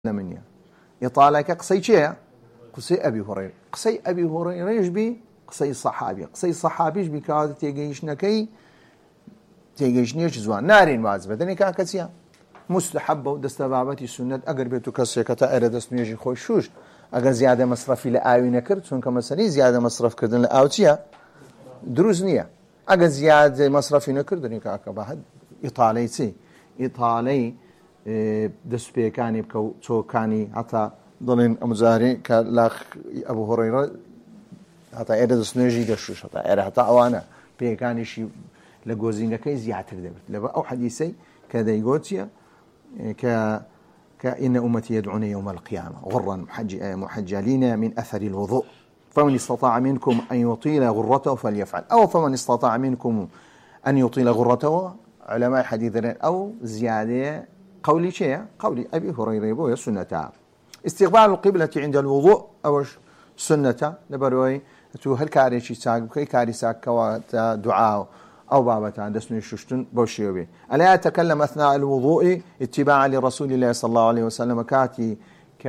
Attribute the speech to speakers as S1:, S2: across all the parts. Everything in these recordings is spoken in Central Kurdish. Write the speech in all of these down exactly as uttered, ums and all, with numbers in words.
S1: منيا يطالك قصي شيء قصي أبي هريرة قصي أبي هريرة يجبي قصي صحابي قصي صحابي يجبي كاد تيجيشنا كي تيجيشنيش زوان نارين واجبة دني كاكسيا مستحبة ودستبابتي سنة أجر بيتو كسي كتا أرد اسميجي خوشوش أجر زيادة مصرفي لآوي نكرت سون كمسني زيادة مصرف كردن لآوتيا دروز نية أجر زيادة مصرفي نكردني كاكا بعد إيطاليتي إيطالي دەستپێکانی بکە و چۆکانی هەتا دڵێن ئەمجارێ کە لاخ ئەبوو هۆڕەیرە هەتا ئێرە دەستنوێژی دەشوش هەتا ئێرە هەتا ئەوانە پێیەکانیشی لە گۆزینەکەی زیاتر دەبێت لەبە ئەو حەدیثەی کە دەیگۆتیە کە كإن أمتي يدعون يوم القيامة غرا محجلين من أثر الوضوء فمن استطاع منكم أن يطيل غرته فليفعل أو فمن استطاع منكم أن يطيل غرته علماء حديث أو زيادة قولي شيء قولي أبي هريرة بويا سنة استقبال القبلة عند الوضوء أو سنة نبروي تو هل كاري شيء ساق كي كاري ساق كوا دعاء أو بابا دسنو يشتون بوشيوبي ألا أتكلم أثناء الوضوء اتباعا لرسول الله صلى الله عليه وسلم كاتي ك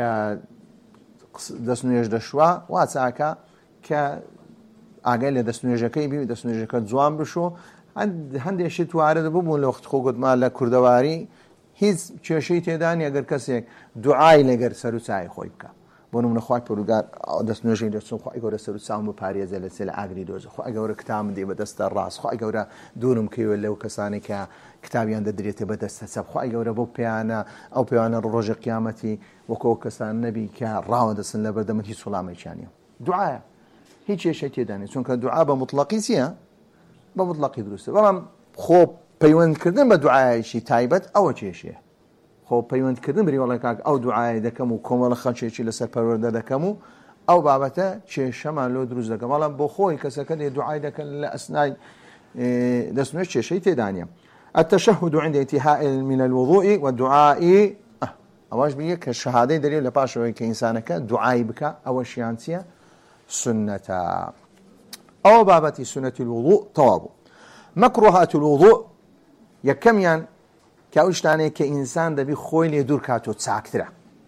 S1: دسنو يجدشوا واتساكا ك أقل دسنو يجكي بي دسنو يجكي زوان بشو عند هندي شيء توارد بومون لوقت خوجت مال لكردواري هیچ چێشەی تێدانی ئەگەر کەسێک دوعای لەگەر سەر و چای خۆی بکە بۆ نمونە خوای پەروەردگار دەستنوێژی دەچۆم خوای گەورە سەر و چاوم بپارێزە لە سێ لە ئاگری دۆزە خوای گەورە کتابم دێ بەدەستە ڕاست خوای گەورە دوورم کەوێت لەو کەسانی کە کتابیان دەدرێتە بەدەستە چەپ خوای گەورە بۆ پێیانە ئەو پێیانە ڕۆژە قیامەتی وەکو کەسان نەبی کە ڕاوە دەسن لە بەردەمە هیچ وەڵامێکیان نییە دوعایە هیچ چێشەی تێدانی چونکە دوعا بە مطلقی چییە بە مطلقی دروستە بەڵام خۆ پەیوەندکردن بە دوعایەکی تایبەت ئەوە کێشەیە خۆ پەیوەندکردن بری وڵی کاک ئەو دوعای دەکەم و کۆمەڵە خەڵکێکی لەسەر پەروەردە دەکەم و ئەو بابەتە کێشەمان لۆ دروست دەکەم بەڵام بۆ خۆی کەسەکە لێ دوعای دەکەن لە ئەسنای دەستنوێژ کێشەی تێدانیە التشهد عند انتهاء من الوضوء والدعاء ئەوەش بگە کە شەهادەی دەرێت لە پاشەوەی کە ئینسانەکە دوعای بکە ئەوەشیان چییە سنەتە ئەوە بابەتی سنەتی الوضوء تەواو بوو مەکروهات الوضوء یەکەمیان كأوشتاني كإنسان دبي خويل يدور كاتو تساكترة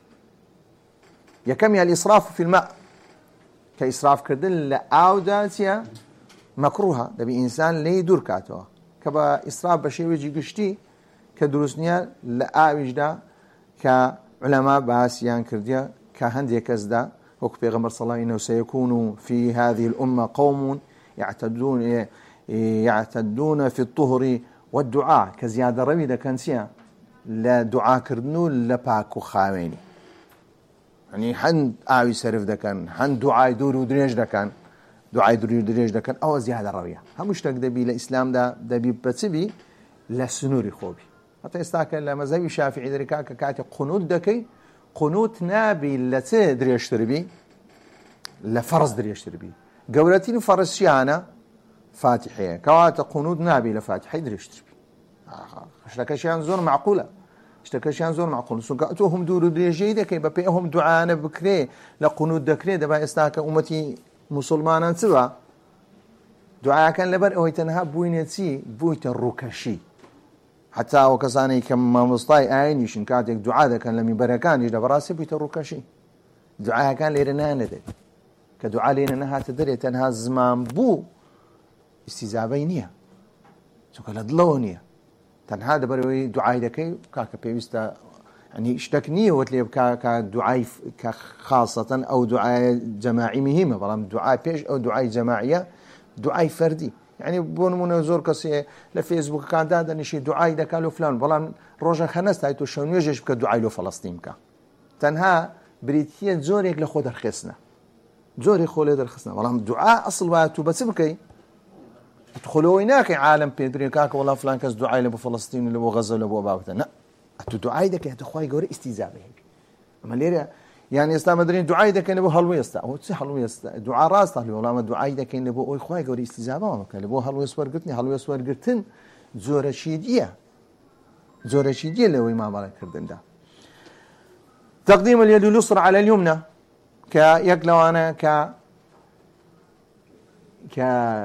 S1: يكمل الإسراف في الماء كإسراف كردن لأوداتيا مكروها دبي إنسان لي يدور كاتو كبا إسراف بشي ويجي قشتي كدروسنيا لأوجدا كعلماء باسيان كرديا كهندي كزدا وكو بيغمبر صلى الله عليه وسلم سيكون في هذه الأمة قوم يعتدون يعتدون في الطهر والدعاء كزيادة روي ده كان سيا لا دعاء كردنو لا باكو خاويني يعني حن آوي سرف ده كان حن دعاء دور ودريج ده كان دعاء دور ودريج ده كان أو زيادة روية همش تقدبي لإسلام ده ده بيبتسبي لسنوري خوبي حتى يستاكل لما زي شافعي ذريكا كاتي قنوت دكي قنوت نابي لتي دريج تربي لفرز دريج تربي قولتين فرز شيانا فاتحية كوات قنود نابي لفاتحة يدري اشتربي اشتكشيان زور معقولة اشتكشيان زور معقولة سوكاتوهم دورو دريجيدة كي ببيئهم دعانا بكري لقنود دكري دبا استاك أمتي مسلمانا سوا دعاء كان لبر اوي تنها بوينتي بويت الركشي حتى وكساني كما مصطاي آيني شنكاتك دعاء كان لمن بركان يجد براسي بويت الركشي دعاء كان ليرنا ندد كدعاء ليرنا تدري تنها زمان بو استیزابەی نییە چونکە لە دڵەوە نییە تەنها دەبەرەوەی دوعای دەکەی کاکە پێویستە ینی شتێک نییە وت لێ بکە کە دوعای کە خاصەتەن ئەو دوعای جەماعی مهمە بەڵام دوعای پێش ئەو دوعای جەماعیە دوعای فەردی یعنی بۆ نمونە زۆر کەسێ لە فێسبووکەکاندا دەنیشی دوعای دەکات لە فلان بەڵام ڕۆژە خەنەستای تۆ شەو نوێژێش بکە دوعای لۆ فەڵەستین بکە تەنها بریتیە زۆرێک لە خۆ دەرخستنە زۆری خۆ لێ دەرخستنە بەڵام دوعا ئەسڵ وایە تو بەچ بکەی تدخلوا هناك عالم بيدري كاك والله فلان كاس دعاء لابو فلسطين لابو غزه لابو بابته لا انت دعاء دك يا اخوي غوري استيزابه اما ليرا يعني اسلام مدرين دعاء دك لابو هلو يستا هو تصح هلو يستا دعاء راس طالي والله ما دعاء دك لابو اخوي غوري استيزابه لابو هلو يسور قلتني هلو يسور قلتن زوره شيديه زوره شيديه لو ما مالك كردن ده تقديم اليد اليسرى على اليمنى كيكلو انا ك ك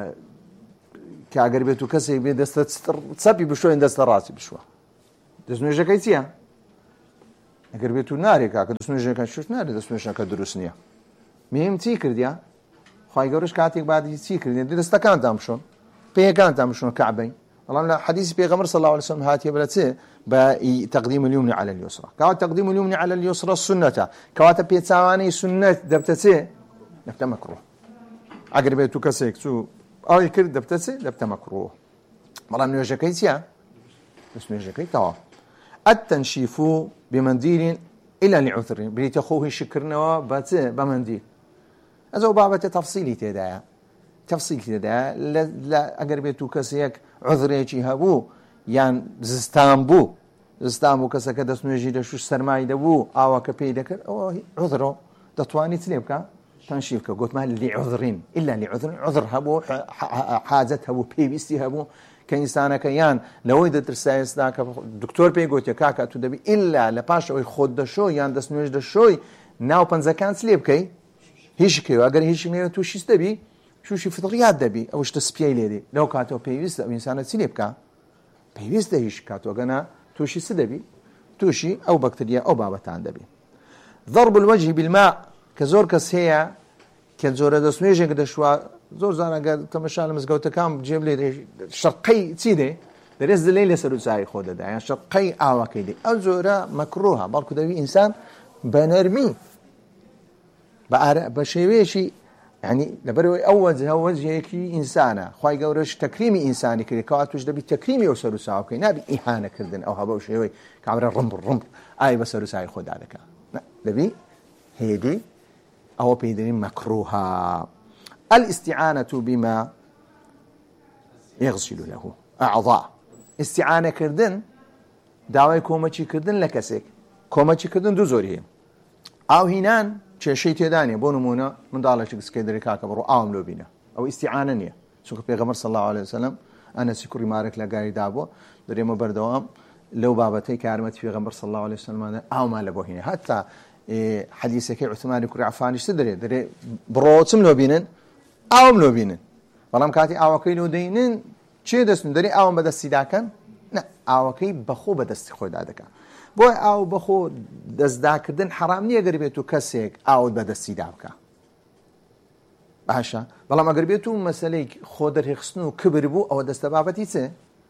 S1: كأجر بيتو كسي بيدست تسبي بشوي دست راسي بشوي دست نيجا كيسيا ئەگەر بێت و نارێکا کە دەستنوێژەکە شوش نارێت دەستنوێژەکە دروست نییە میم چی کردیا خی گەورەش کاتێک بادی چی کردێ دەستەکانتان بشۆن پێیەکانتان بشۆن کەعبەی بەڵام لە حەدیثی پێغەمبەر صلی الله عليه وسلم هاتیە بەرە چێ بە تەقدیم اليمنى على اليسرى کەواتە تەقدیم اليمنى على اليسرى سنەتە کەواتە پێچاوانەی سنەت دەبتە چێ دەبتە مەکروه ئەگەر بێت و کەسێک چوو ئەوی کرد دەبتە چێ دەبتە مەکروه بەڵام نوێژەکەی چییە دەستنوێژەکەی تەواو التنشيف بمنديل إلى لعذر بريت أخوه شكرنا بات بمنديل هذا هو بابة تفصيلي تدايا تفصيل تدايا لا لا أقرب توكسيك عذري هبو يعني زستانبو زستانبو كسا كده سنوجي ده شو سرماي دبو أو كبي دكر أو عذره تطواني تليبك تنشيفك قلت ما لعذرين إلا لعذر عذر هبو حاجة هبو بيبيستي هبو كإنسانك يان لو إذا ترسايس ذاك دكتور بيقول يا كاكا تدبي إلا لباش أو يخد دشوي يان دسنوج دشوي ناو بنزكان سليب كي هيش كي وأجر هيش مية توشيس دبي شو شي فطريات دبي أو إيش تسبيع ليدي لو كاتو بيويس أو إنسان سليب كا بيويس ده هيش كاتو أجنا توشيس دبي توشي أو بكتيريا أو بابتان دبي ضرب الوجه بالماء كزور كسيا كزور دسنوج كدشوا زور زانا قال تمشى على مزقوت كام جيب لي شرقي تيدي درس الليل يسرو ساي خود ده يعني شرقي أو كيدي أو زورا مكروها بالكو ده إنسان بنرمي بقى بشيء شيء يعني لبروي أول زه أول جيكي إنسانة خواي جورش تكريمي إنساني كذا كاتوش ده بتكريمي يسرو ساي كي نبي إهانة كردن أو هبوا شيء كعبر الرمب الرمب أي بسرو ساي خود هذا كا نبي هيدي أو بيدرين مكروها الاستعانة بما يغسل له أعضاء استعانة كردن داوای کۆمەچی کردن لە کەسێک کۆمەچی کردن دوو زۆریە ئاو هینان کێشەی تێدانێ بۆ نمونە منداڵێکی گسکەی دەرێ کاکە بڕۆ ئاوم لۆ بینە ئەو ئیستیعانە نییە چونکە پێغەمبەر صلی الله عليه وسلم ئەنەسی کوڕی مارێک لە گاری دابووە دەرێمە بەردەوام لەو بابەتەی کە یارمەتی پێغەمبەر صلی الله عليه وسلم ئاومان لە بۆ هینێ هەتا حەدیثەکەی عوتمانی کوڕی عەفانیش دەرێ دەرێ بڕۆ چم لۆ بینن ئاوم لۆ بینن بەڵام کاتی ئاوەکەی لۆ دەینن چێ دەستن دەرێ ئاوم بەدەستی داکەن نه ئاوەکەی بەخۆ بەدەستی خۆیدا دەکات بۆی ئاو بەخۆ دەستداکردن حرام نییە گەر بێت و کەسێک ئاوت بەدەستیدا بکە باشە بەڵام ئەگەر بێت و مەسەلەی خۆ دەرهێخستن و کبر بوو ئەوە دەستە بابەتی چێ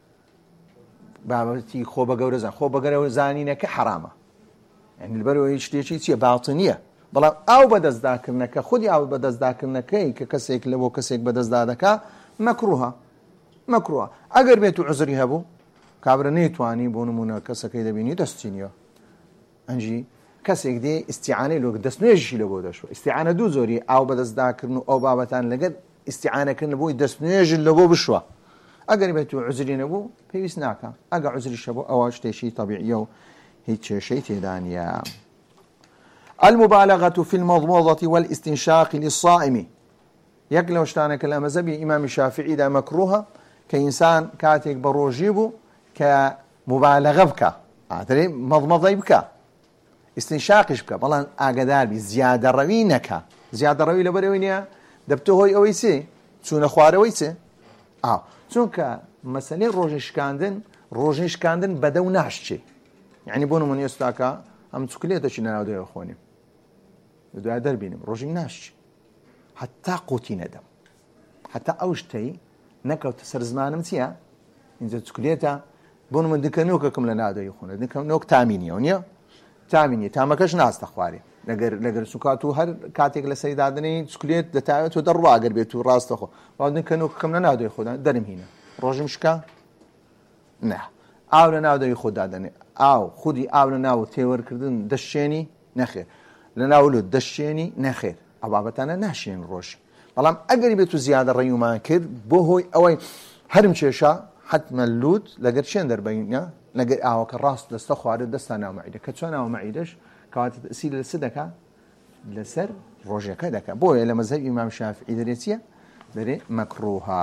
S1: بابەتی خۆ بە گەورە زان خۆ بە گەورە زانینەکە حرامە یعنی لەبەرەوەی هیچ شتێکی چییە باڵتنیە بەڵام ئاو بەدەستداکردنەکە خودی ئاو بەدەستداکردنەکەی کە کەسێک لە بۆ کەسێک بەدەستدا دەکا مەکروهە مەکروهە ئەگەر بێت و عوزری هەبوو کابرا نەیتوانی بۆ نمونە کەسەکەی دەبینی دەستی نییە ئەنجی کەسێک دێ ئیستیعانەی لۆ دەستنوێژی لە بۆ دەشوە ئیستیعانە دوو زۆری ئاو بەدەستداکردن و ئەو بابەتان لەگەر ئیستیعانەکردن بۆی دەستنوێژت لە بۆ بشوە ئەگەر بێت و عوزری نەبوو پێویست ناکە ئەگەر عوزریش هەبوو ئەوە شتێکی تەبیعیە و هیچ کێشەی تێدا نییە المبالغة في المضمضة والاستنشاق للصائم یەک لەو شتانە کە لە مەزەبی ئیمامی شافعیدا مەکروهە کە ئینسان کاتێک بە ڕۆژی بوو کە مبالغە بکە ئاترێ مەضمەضەی بکە ئیستنشاقیش بکە بەڵام ئاگادار بی زیادە ڕەوی نەکە زیادە ڕەوی لەبەرەوەی نییە دەبتە هۆی ئەوەی چێ چوونە خوارەوەی چێ ئاو چونکە مەسەلەی ڕۆژی شکاندن ڕۆژی شکاندن بەدە و ناشچێ یعنی بۆ نمونە ئێستاکە ئەم چوکلێتەشی لەناو دەوێ خۆنیم دوای دەربینم ڕۆژی ناشچی حتا قوتی نەدەم حتا ئەو شتەی نەکەوتە سەر زمانم چییە اینجا چوکلێتە بۆ من دکەنۆکەکەم لە نادەی خۆنە دکەنۆک تامینیەوە نییە تامینی تامەکەش ناستە خوارێ لەگەر لەگەر سوکات و هەر کاتێک لە سەیدادنەی چوکلێت دەتاوێت و دەڕواگەر بێت و ڕاستەخۆ باو دکەنۆکەکەم لە نادەی خۆدا دەرم هینە ڕۆژم شکا نه ئاو لە ناودەی خۆدا دەنێ ئاو خودی ئاو لە ناو تێوەرکردن دەشێنی نەخێر لە ناولوت دەشێنی نەخێر ئەو بابەتانە ناشێن ڕۆژ بەڵام ئەگەری بێت و زیادە ڕێیومان کرد بۆ هۆی ئەوەی هەرم کێشە حتمە لوت لەگەر چێن دەربینە لەگەر ئاوەکە ڕاست دەستە خوارد دەستا ناومەعیدە کە چۆن ناومەعیدەش کەواتە تەئسیری لە چ دەکا لەسەر ڕۆژەکە دەکا بۆیە لە مەزهەب ئیمام شافعی دەرێ چییە دەرێ مەکروها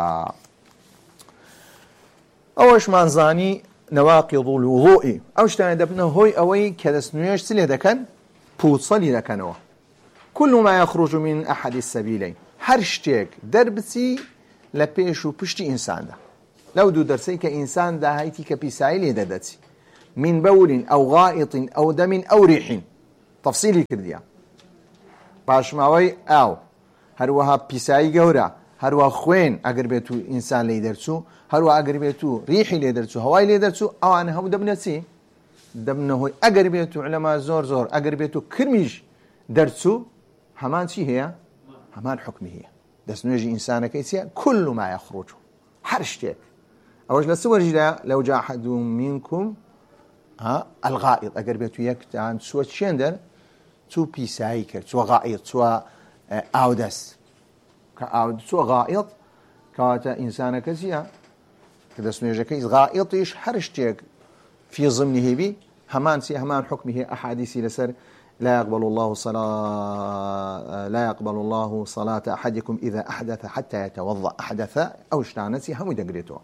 S1: ئەوەشمان زانی نەواقیض الوضوء ئەو شتانە دەبنە هۆی ئەوەی کە دەستنوێژ چ لێ دەکەن پووچەلی دەکەنەوە كل ما يخرج من أحد السبيلين هر شتێک دەربچی لە پێش و پشتی ئینساندا لەو دوو دەرسەی کە ئینسان داهایتی کە پیسایی لێ دەدەچی من بول أو غائط أو دم أو ريح تفصيلي كرديا باشماوي أو هروها بيساي جورا هروها خوين أقر بيتو إنسان ليدرسو هروها أقر بيتو ريحي ليدرسو هواي ليدرسو أو أنا هم دبنسي دبنه أقر بيتو علماء زور زور أقر بيتو كرميج درسو همان شي هي همان حكمه هي دس نجي إنسان كيسيا كل ما يخرج حرشتك أوج لسور جدا لو جاء أحد منكم ها الغائط أقر بيتو يك عن سوى شندر تو بيسايكر سوى غائط سوى أودس كأود سوى غائط كواتا إنسان كيسيا كدس نجي كيس غائطيش حرشتك في ضمنه بي همان سي همان حكمه أحاديث لسر لا يقبل الله صلاة لا يقبل الله صلاة أحدكم إذا أحدث حتى يتوضأ أحدث أو اشتعنسي هم دقريتو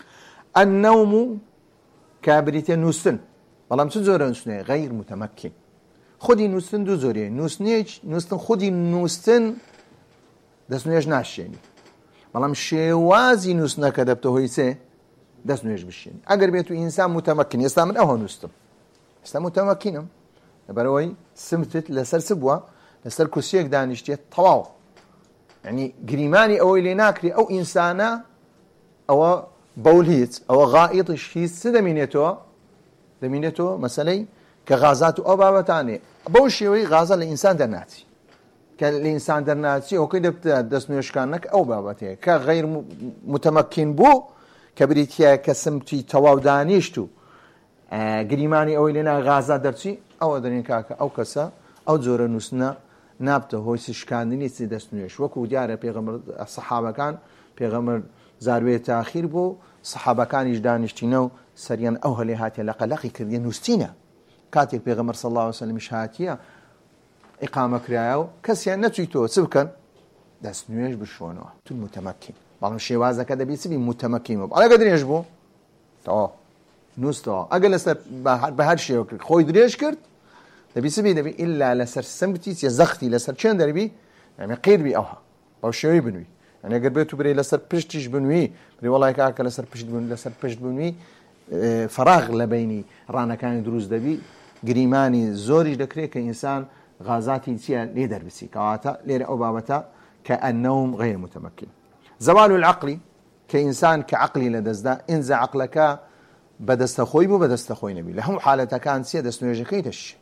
S1: النوم كابريتي نوستن والله مسوزور نوستن غير متمكن خدي نوستن دو زوري نوستنيج نوستن خدي نوستن دسنويج ناشيني والله مشيوازي نوستنا كدبتو هيسي دسنويج بشيني أقر بيتو إنسان متمكن يستعمل أهو نوستن يستعمل متمكنم بروي سمتت لسر سبوة لسر كسيك دانشتي طواو يعني قريماني أو اللي ناكري أو إنسانا أو بولهيت أو غائط هيت دمينيتو دمينيتو مثلا كغازات أو بابتاني بوشيوي غازة لإنسان درناتي كالإنسان درناتي أو كده بتدسنوش كانك أو بابتي كغير متمكن بو كبريتيا كسمتي طواو دانشتو قريماني أو اللي نا غازات درتي أو أدرين كاكا أو كسا أو زور نوسنا نابته هو سشكاندني سيدسنوش وكو جاره بيغمر الصحابة كان بيغمر زاروية تأخير بو صحابة كان يجدانشتينو سريان أوهلي هاتي لقلقي كرديا نوستينا كاتك بيغمر صلى الله عليه وسلم شهاتيا إقامة كرايو كسيان نتويتو سبكن دسنوش بشونوه تو المتمكن بعض الشيء وازا كده بيسبي متمكن على قدر يجبو تو نوستو أقل لسر بهر شيء خوي دريش كرت دبي سبي دبي إلا لسر سمتي يزختي لسر كان دربي يعني قيد بي أوها أو شيء بنوي يعني أقل بيتو بري لسر بشتش بنوي بري والله كاكا لسر بشت بنوي لسر بشت بنوي اه فراغ لبيني رانا كان دروس دبي قريماني زوري دكري كإنسان غازاتي تيا ليدر بسي كواتا لير أو بابتا كالنوم غير متمكن زوال العقل كإنسان كعقلي لدزدا إنزع عقلك بدست خوي بو بدست خوي نبي لهم حالته كان سي دسنوجكي دش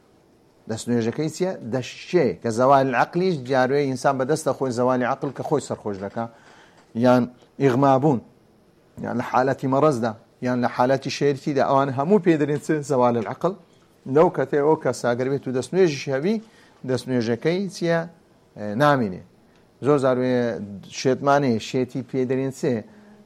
S1: دسنوجكي سي دشي كزوال العقلي جاري انسان بدست خوي زوال عقل كخوي سر خوج لك يعني اغمابون يعني حالة مرض يعني لحالة شيرتي ده اوان همو بيدرين زوال العقل لو كتي او كساغربيتو دسنوج شبي دسنوجكي سي نامينه زور زاروي شيطماني شيتي بيدرين سي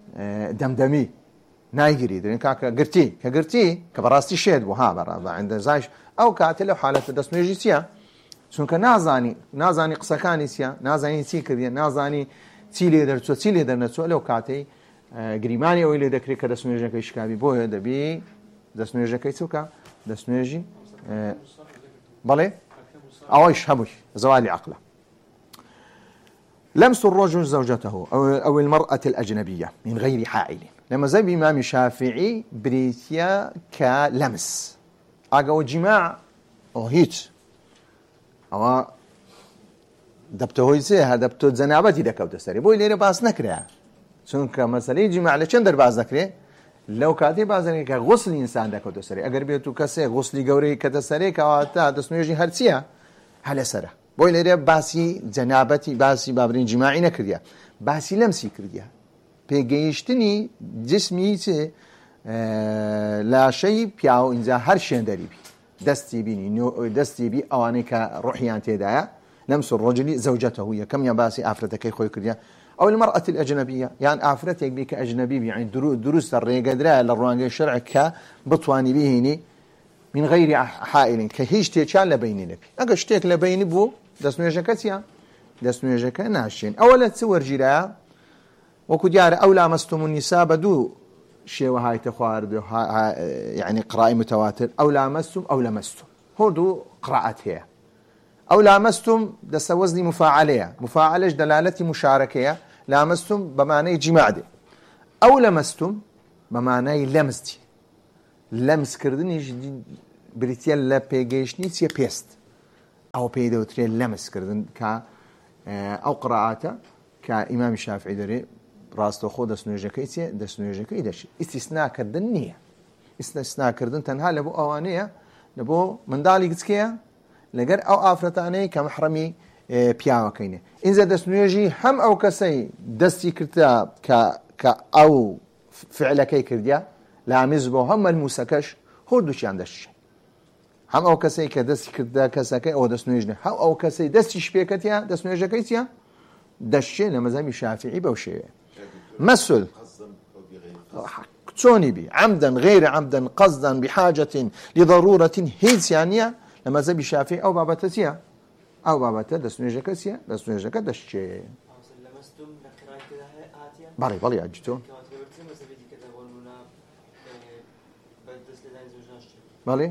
S1: دمدمي نايجري درين كاكا قرتي كقرتي كبراستي شيد وها برا عند زايش او كاتله حاله دسميجي سيا سونك نازاني نازاني قسكاني سيا نازاني سيكريا نازاني تيلي درتو تيلي درنتو لو كاتي غريماني او اللي ذكري كدسميجي كيشكابي بو دبي دسميجي كيتوكا دسميجي بالي اويش هبوش زوالي عقله لمس الرجل زوجته او او المراه الاجنبيه من غير حائل لما زي بإمام الشافعي بريتيا كلمس أقوى جماع أو هيت أو دبته هيسه هذا دبته زنابتي دكوا تسري بقول لي باس نكره سون كمثلا جماع لشندر باز نكره لو كاتي باز نكره غسل إنسان دكوا تسري أقرب يتو كسي غسل جوري كتسري كواتا دسميجي هرسيا هلا سرة بقول لي باسي زنابتي باسي بابرين جماعي نكريا باسي لمسي كريا پیگەیشتنی جسمی چه لاشەی پیاو اینجا هەر شوێندەری بی دەستی بینی دەستی بی ئەوانەی کە ڕوحیان تێدایە لەمس الرجل زوجته یەکەم یا باسی ئافرەتەکەی خۆی کردیا ئەو المرأة الأجنبية يعني ئافرەتێک بی کە ئەجنەبی بی يعني دروستە ڕێگەدرایە لە ڕوانگەی شەرع کە بتوانی بهێنی من غير حائل کە هیچ شتێکیان لە بینی نەبی ئەگەر شتێک لە بینی بوو دەستنوێژەکە چییە دەستنوێژەکە ناشێن ئەوە لە چ وەرگیرایە وكو ديار أو لامستم النساء بدو شيء وهاي تخوارد يعني قراءة متواتر أو لامستم أو لمستم هردو قراءة هي أو لامستم دس وزني مفاعلية مفاعلة دلالة مشاركة لامستم بمعنى جماع دي أو لمستم بمعنى لمستي لەمسکردنیش بریتە لە پێگەیشتنی چیە پێست ئەو پێی دەوترێت لەمسکردن کە ئەو قڕاعاتە کە ئیمامی شافعی دەرێ ڕاستەوخۆ دەستنوێژەکەی چێ دەستنوێژەکەی دەشی ئیستیسناکردن نییە ئیستیسناکردن تەنها لە بۆ ئەوانەیە لە بۆ منداڵی گچکەیە لەگەر ئەو ئافرەتانەی کە محرەمی پیاوەکەینێ ئینجا دەستنوێژی هەم ئەو کەسەی دەستی کردە کە ئەو فعلەکەی کردیا لامیز بۆ هەم مەلموسەکەش هەردووچیان دەشێ هەم ئەو کەسەی کە دەستی کردە کەسەکەی ئەوە دەستنوێژنێ هەم ئەو کەسەی دەستی شپێکەتیە دەستنوێژەکەی چیە دەشێ لە مەزەبی شافعی بەو شێوێ مەسل چۆنی بی عمدن غير عمدن قصدا بحاجة لضرورة هیچ یانە لە مەزەبی شافعی ئەو بابەتە چیە ئەو بابەتە دەستنوێژەکە چیە دەستنوێژەکە دەشێ بەڵێ بەڵێ ئاجتۆ بەڵێ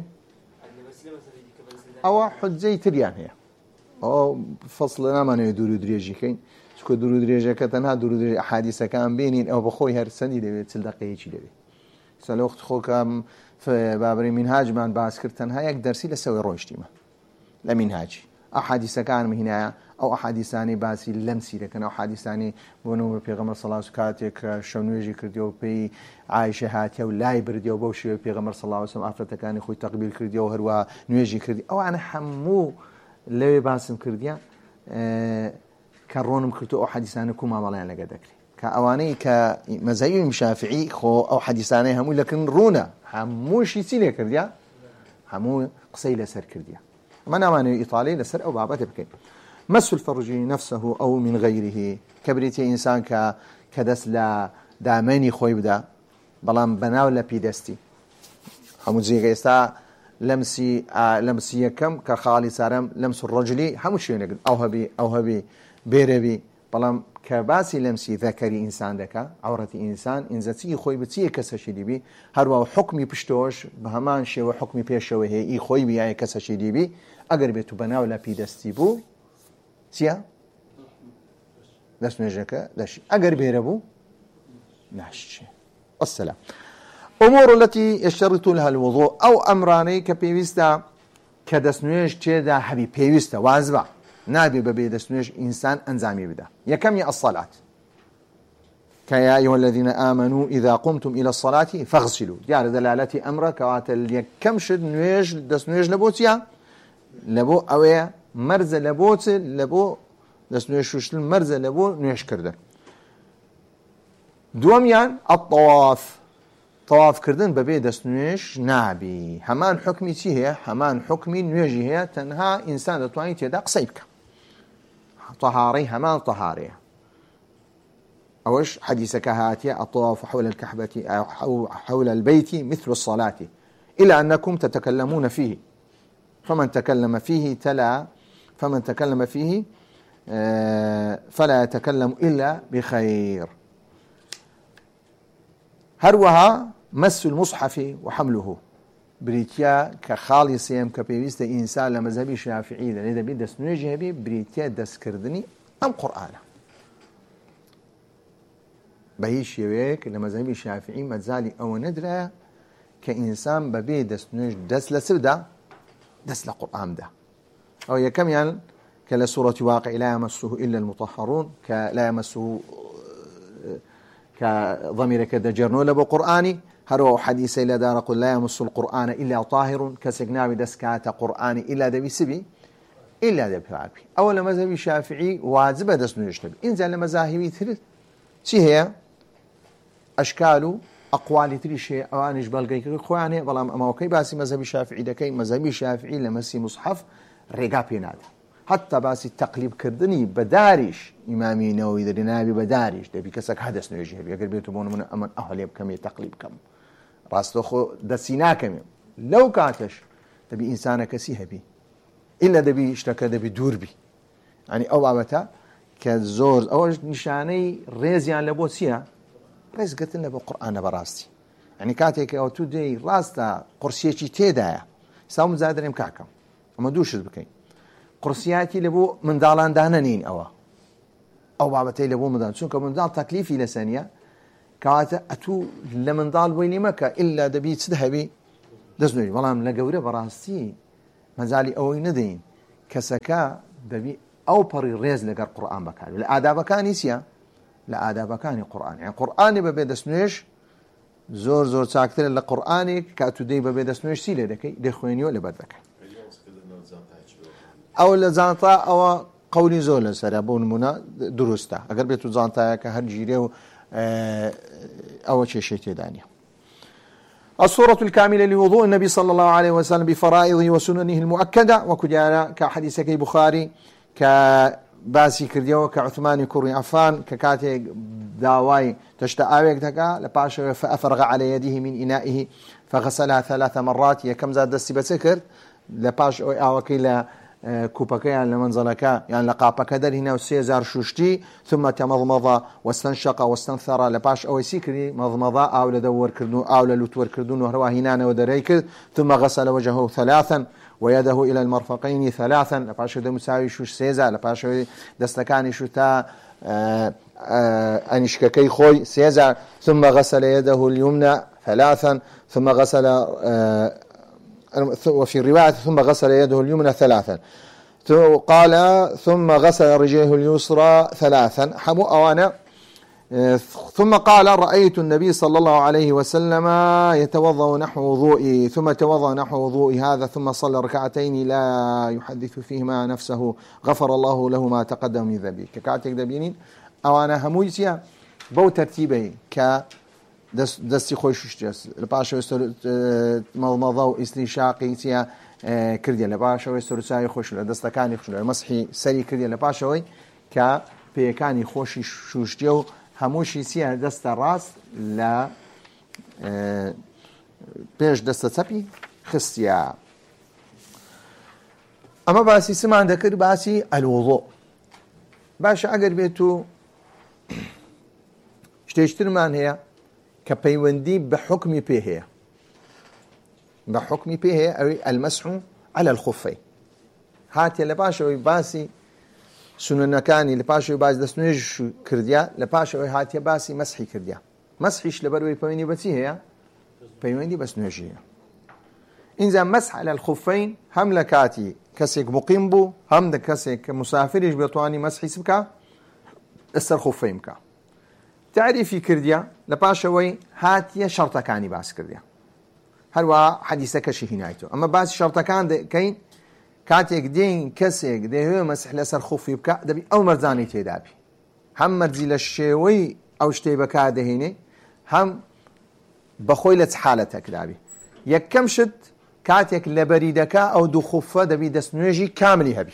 S1: ئەوە حجەی تریان هەیە ئەو فەسڵە نامانەوێت دوور و درێژیکەین چکە دوور و درێژەکە تەنها دوور و درێژ ئەحادیثەکان بینین ئەو بەخۆی هەرسەنی دەوێت چل دقەیەکی دەوێت سەلۆخت خۆکەم بابڕی مینهاجمان باس کرد تەنها یەک دەرسی لە سەوەی ڕۆیشتیمە لە مینهاجی ئەحادیثەکانم هینایە ئەو ئەحادیثانی باسی لەمسی دەکەن ئەو حادیثانی بۆ نمونە پێغەمبەر سەڵڵاهو عەلەیهی وسەلەم کاتێک شەو نوێژی کردیەوە پێی عایشە هاتیە و لای بردیەوە بەو شێوەیە پێغەمبەر سەڵڵاهو عەلەیهی وسەلەم ئافرەتەکانی خۆی تەقبیل کردیەوە هەروە نوێژی کردی ئەوانە هەموو لەوێ باسم کردیە کە ڕۆنم کردو ئەو حەدیثانە کوو مامەڵەیان لەگە دەکرێت کە ئەوانەی کە مەذهەبی شافعی خۆ ئەو حەدیثانەی هەمووی لەکردن ڕوونە هەمووشی چی لێ کردیا هەموو قسەی لەسەر کردیا ئەمە نامانەوێت ئیطاڵی لەسەر ئەو بابەتە بکەین مس الفرج نفسه أو من غيره كبريتي إنسان ك كدس لا دامني خوي بدا بلام بناو لا بيدستي همو زي غيستا لمسي آه لمسي كم كخالي سارم لمس الرجلي همو شيء نقول أو هبي أو هبي بيربي بلام كباسي لمسي ذكري إنسان دكا عورتي إنسان إن زتي خوي بتي كسشيدي بي هروا حكمي بشتوش بهمان شيء وحكمي بيشوه هي إي خوي بي يعني كسشيدي بي أقرب بناو لا بيدستي بو سيا دەست نوێژەکە دەشی ئەگەر بێرە بوو ناشی والسلام أمور التي يشترط لها الوضوء أو أمراني كبيويستا كدەست نوێژ تێدا هەبی پێویستە وازبە نابێ بەبێ دەست نوێژ ئینسان ئەنجامی بدا یەکەمی الصلاة كيا أيها الذين آمنوا إذا قمتم إلى الصلاة فاغسلوا دیارە دەلالەتی ئەمرە کەواتە یەکەم شت نوێژ دەست نوێژ لە بۆ چیە لە بۆ ئەوەیە مرزە لە بۆ لە بۆ دەست نوێژ شوشتن مەرزە لە بۆ نوێژکردن دووەمیان الطواف تەوافکردن بەبێ دەست نوێژ نابی هەمان حکمی چی هەیە هەمان حکمی نوێژی هەیە تەنها ئینسان دەتوانێت تێدا قسەی بکە طەهارەی هەمان طەهارەیە ئەوەش حەدیثەکە هاتیە الطواف حول الكعبة أو حول البيت مثل الصلاة إلا أنكم تتكلمون فيه فمن تكلم فيه تلا فمن تكلم فيه فلا يتكلم إلا بخير هروها مس المصحف وحمله بريتيا كخالي سيم كبيويست إنسان لمذهبي شافعي لذا بي دست نوێژی هەبێ بريتيا دست كردني أم قرآن بهي شيويك لمذهبي شافعي مزالي أو ندرة كإنسان ببي دست نوێژ دست لسبدا دست لقرآن ده أو يكم يعني كلا سورة واقع لا يمسه إلا المطهرون كلا يمسه كضمير كذا جرنو لبو قرآني هرو حديث إلى دار قل لا يمس القرآن إلا طاهر كسجناوي دسكات قرآني إلا دبي سبي إلا دبي عبي أول مذهبي شافعي واجب دسنو يشتبي إنزل مذاهبي ثلاث شي هي أشكاله أقوال تري شيء أوانج بلقي خواني والله ما هو كي باسي مذهبي شافعي دكي مذهبي شافعي لمسي مصحف رقابي نادا حتى باسي التقليب كردني بداريش إمامي نووي ذري نابي بداريش دبي كسك حدث نيجي هبي أقرب يتبون من أمن أهل كم تقليب كم راستخو دسينا كم لو كاتش دبي إنسان كسي هبي إلا دبي اشتكى دبي دور بي يعني أو عبتا كزور أول نشاني ريزيان لبوسيا ريز قلت لنا بالقرآن براستي يعني كاتك أو تودي راستا قرصيتي تيدايا ساوم زادرين كعكم أما دوش بكين قرصياتي لبو من دالان دانانين أوا أو بابتي لبو من دان شنك من دال تكليفي لسانية كاتا أتو لمن دال ويلي مكا إلا دبي تذهبي دەستنوێژی بەڵام لە گەورە بەڕاستی مەجای ئەوەی نەدەین کەسەکە دەبی ئەو پەڕی ڕێز لەگەر قورئان بەکار لە ئادابەکانی چییە لە ئادابەکانی قورئان یعنی قورئانی بەبێ دەستنوێژ زۆر زۆر چاکترە لە قورئانێک کە تو دەی بەبێ دەستنوێژ چی لێ دەکەی دەخوێنیەوە لەبەر دەکەی ئەو لە جانتا ئەوە قولی زۆر لەسەرە بۆ نمونە دروستە ئەگەر بێت و جانتایەکە هەر گیرێ و ئەوە کێشەی تێدا نیە. الصورة الكاملة لوضوء النبي صلى الله عليه وسلم بفرائضه وسننه المؤكدة وكجانا كحديث كي بخاري كباسي كرديو كعثمان كوري عفان ككاتي داواي تشتاويك دكا لباش فأفرغ على يده من إنائه فغسلها ثلاث مرات يكم زاد دستي بسكر لباش أوكي لا كوبكا يعني لمنزلكا يعني لقابك در هنا وسيزار شوشتي ثم تمضمض واستنشق واستنثر لباش أو سيكري مضمضة أو لدور كردون أو للوتور كردون وهروا هنا ودريكر ثم غسل وجهه ثلاثا ويده إلى المرفقين ثلاثا لباش ده مساوي شوش سيزا لباش دستكاني شتا أنشككي خوي سيزا ثم غسل يده اليمنى ثلاثا ثم غسل وفي الرواية ثم غسل يده اليمنى ثلاثا قال ثم غسل رجله اليسرى ثلاثا حمو أوانا ثم قال رأيت النبي صلى الله عليه وسلم يتوضأ نحو وضوئي ثم توضأ نحو وضوئي هذا ثم صلى ركعتين لا يحدث فيهما نفسه غفر الله له ما تقدم من ذنبه ككاتك دبينين أوانا همويسيا بو ترتيبي ك دستی خۆی شوشتێ لە پاشەوەی مەڵمەڵە و ئیستریشاقی چیە کردیە لە پاشەوەی سەرچاوی خۆش لە دەستەکانی خۆش لە مەسحی سەری کردیە لە پاشەوەی کە پێیەکانی خۆشی شوشتێ و هەمووشی چیە دەستە ڕاست لە پێش دەستە چەپی خستیە. ئەمە باسی سمان دەکرد باسی ئەلووضوء باشە ئەگەر بێت و شتێشترمان هەیە کە پەیوەندی بە حکمی پێ هەیە بە حکمی پێ هەیە ئەوەی ئەلمەسح عەلە الخوفەین هاتیە لە پاشەوەی باسی سونەنەکانی لە پاشەوەی باسی دەستنوێژ کردیا لە پاشەوەی هاتیە باسی مەسحی کردیا مەسحیش لەبەرەوەی پەیوەندی بە چی هەیە پەیوەندی بە سنوێژی هەیە. ئینجا مەسح عەلە الخوفەین هەم لە کاتی کەسێک مقیم بوو هەم لە کەسێک کە مسافریش بێتوانی مەسحی بکە لەسەر خوفەین بکە. تعریفی کردیا لە پاشەوەی هاتیە شەرتەکانی باس کردیا هەروە حەدیسەکەشی هینایەوە ئەمە باسی شەرتەکان دەکەین کاتێک دێین کەسێک دەیەوێت مەسح لەسەر خوفی بکە دەبی ئەو مەرجانەی تێدابی هەم مەرجی لە شێوەی ئەو شتەی بەکاردەهێنێ هەم بەخۆی لە چ حالەتێکدابی. یەکەم شت کاتێک لە بەریدەکە ئەو دوو خوفە دەبی دەستنوێژی کاملی هەبی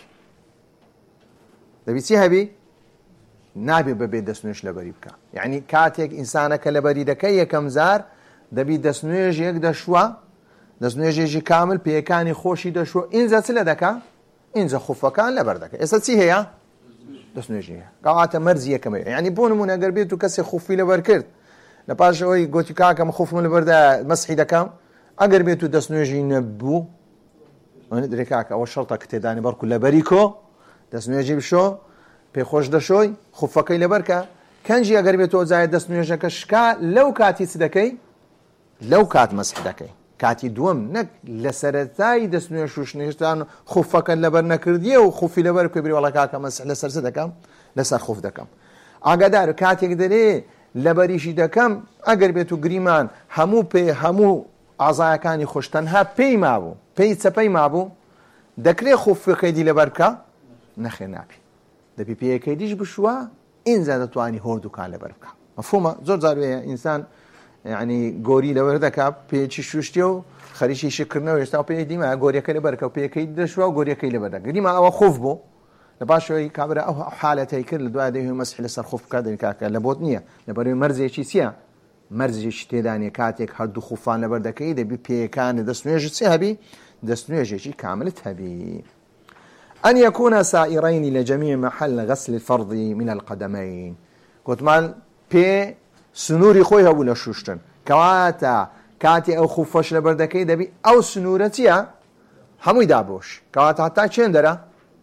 S1: دەبی چی هەبی نابێ بەبێ دەستنوێژ لەبەری بکە یعنی کاتێک ئینسانەکە لە بەریدەکە یەکەم زار دەبی دەستنوێژ یەک دەشوە دەستنوێژێکی کامل پێیەکانی خۆشی دەشوە ئینجا چ لە دەکا ئینجا خوفەکان لەبەر دەکە. ئێستا چی هەیە دەستنوێژی هەیە کەواتە مەرجی یەکەمەیە یعنی بۆ نمونە ئەگەر بێت و کەسێک خوفی لەبەر کرد لە پاشەوەی گوتی کاکەم خوفم لەبەردا مەسحی دەکەم ئەگەر بێت و دەستنوێژی نەبوو درێ کاکە ئەوە شەرتە کە تێدانی بەڕکو لەبەری کۆ دەستنوێژی بشۆ پێخۆش دەشۆی خوفەکەی لەبەرکە کەنجی ئەگەر بێتەوە جایە دەستنوێژەکە شکا لەو کاتی چ دەکەی لەو کات مەسح دەکەی کاتی دووەم نەک لە سەرەتای دەستنوێژ و شنێشتان خوفەکەت لەبەر نەکردیە و خوفی لەبەر کوێ بری وەڵا کاکە مەسح لەسەر چ دەکەم لەسەر خوف دەکەم. ئاگادار کاتێک دەرێ لەبەریشی دەکەم ئەگەر بێت و گریمان هەموو پێ هەموو ئازایەکانی خۆش تەنها پێی مابوو پێی چەپەی مابوو دەکرێ خوفەکەی دی لەبەر بکە نەخێر ناپی دەبی پێیەکەی دیش بشووە ئینجا دەتوانی هۆردووکان لەبەر بکە. مەفهومە زۆر جار وەیە ئینسان یعنی گۆری لەوەر دەکات پێچی شوشتێ و خەریکی شکردنەوە هێشتا پێی دیمە گۆریەکە لەبەرکە و پێیەکەی دەشوە و گۆریەکەی لەبەر دەکە دیمە ئەوە خوف بوو لە پاشەوەی کابرا ئەو حالەتەی کرد لە دوای دەیەوێت مەسح لەسەر خوف بکات دەبی کاکە لە بۆت نییە لەبەرەوەی مەرجێکی چییە مەرجێکی تێدانێ کاتێک هەردوو خوفان لەبەر دەکەی دەبی پێیەکانی دەستنوێژت چی هەبی دەستنوێژێکی کاملت هەبی. أن يكون سائرين لجميع محل غسل الفرض من القدمين قطمان بي سنوري خويها ولا شوشتن كواتا كاتي أو خفاش لبردكي دبي أو سنورتيا همو يدابوش كواتا حتى چين درا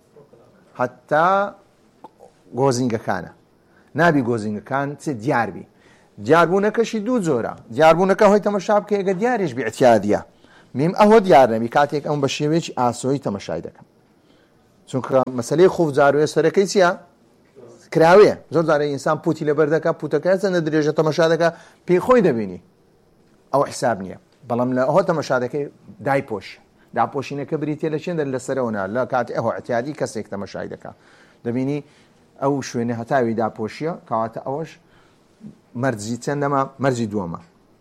S1: حتى غوزينغ كان نابي غوزينغ كان تي ديار بي ديار بونكشي دو زورا ديار بونك هوي تمشاب كي دياريش باعتياديه میم ئەوە دیار نەبی کاتێک ئەم بە شێوەیەکی ئاسۆیی تەماشای دەکەم چونکە مەسەلەی خوف جاروێ سەرەکەی چییە؟ کراوەیە زۆر جارێ ئینسان پوتی لەبەر دەکا پوتەکە چەندە درێژە تەماشا دەکا پێی خۆی دەبینی ئەوە حساب نییە بەڵام لە ئەوە تەماشا دەکەی دایپۆش داپۆشینەکە بریتێ لە چێن لەسەرەوەنا لە کات ئەوە ئەتیادی کەسێک تەماشای دەکا دەبینی ئەو شوێنە هەتاوی داپۆشیە کەواتە ئەوەش مەرجی چەندەمە مەرجی دووەمە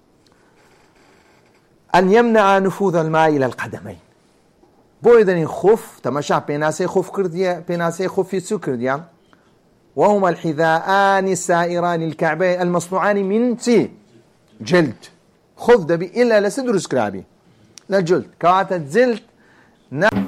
S1: أن يمنع نفوذ الماء إلى القدمين بويدني خوف تماشى بيناسي خوف كرديا بيناسي خوف في سكرديا وهما الحذاءان السائران الكعبين المصنوعان من تي جلد خوف دبي إلا لسدرس كرابي لا جلد كواتا جلد